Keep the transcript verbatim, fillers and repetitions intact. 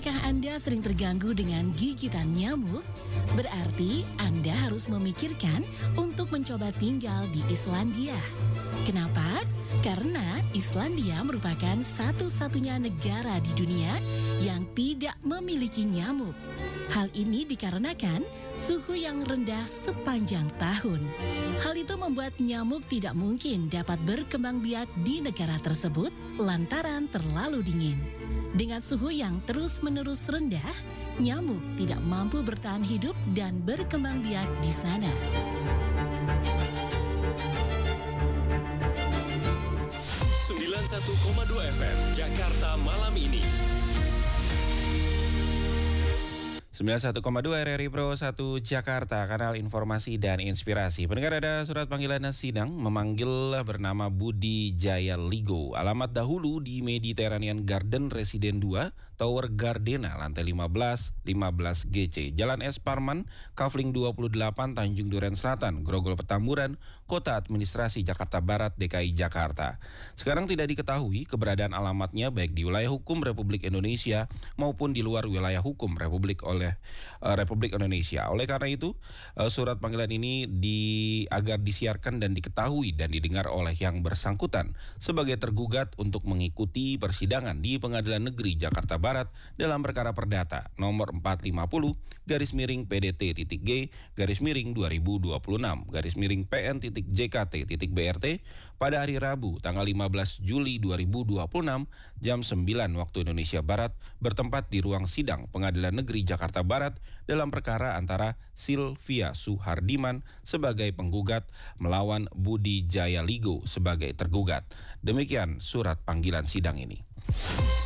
Apakah Anda sering terganggu dengan gigitan nyamuk? Berarti Anda harus memikirkan untuk mencoba tinggal di Islandia. Kenapa? Karena Islandia merupakan satu-satunya negara di dunia yang tidak memiliki nyamuk. Hal ini dikarenakan suhu yang rendah sepanjang tahun. Hal itu membuat nyamuk tidak mungkin dapat berkembang biak di negara tersebut lantaran terlalu dingin. Dengan suhu yang terus-menerus rendah, nyamuk tidak mampu bertahan hidup dan berkembang biak di sana. sembilan puluh satu koma dua F M Jakarta malam ini. sembilan puluh satu koma dua R R I Pro satu Jakarta, kanal informasi dan inspirasi. Pendengar, ada surat panggilan sidang memanggil bernama Budi Jaya Ligo. Alamat dahulu di Mediterranean Garden Residen dua, Tower Gardena, lantai lima belas, lima belas G C, Jalan S. Parman, Kafling dua puluh delapan, Tanjung Duren Selatan, Grogol Petamburan, Kota Administrasi Jakarta Barat, D K I Jakarta. Sekarang tidak diketahui keberadaan alamatnya baik di wilayah hukum Republik Indonesia maupun di luar wilayah hukum Republik oleh uh, Republik Indonesia. Oleh karena itu, uh, surat panggilan ini di agar disiarkan dan diketahui dan didengar oleh yang bersangkutan sebagai tergugat untuk mengikuti persidangan di Pengadilan Negeri Jakarta Barat dalam perkara perdata nomor empat lima nol garis miring P D T titik G garis miring dua ribu dua puluh enam garis miring P N titik J K T titik B R T pada hari Rabu tanggal lima belas Juli dua ribu dua puluh enam jam sembilan waktu Indonesia Barat, bertempat di ruang sidang Pengadilan Negeri Jakarta Barat dalam perkara antara Sylvia Suhardiman sebagai penggugat melawan Budi Jaya Ligo sebagai tergugat. Demikian surat panggilan sidang ini.